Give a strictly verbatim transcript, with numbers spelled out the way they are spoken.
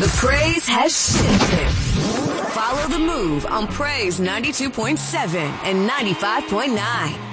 The praise has shifted. Follow The Move on Praise ninety-two point seven and ninety-five point nine.